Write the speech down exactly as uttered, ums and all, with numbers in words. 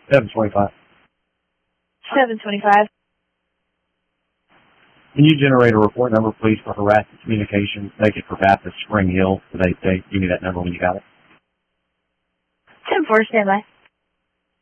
seven twenty-five. seven twenty-five. Can you generate a report number, please, for harassment communications? Make it for Baptist Spring Hill. They, they give me that number when you got it. ten four, stand by.